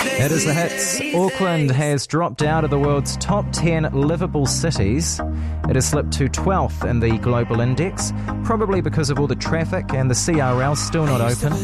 It is the hits. Auckland has dropped out of the world's top 10 livable cities. It has slipped to 12th in the global index, probably because of all the traffic and the CRL still not open.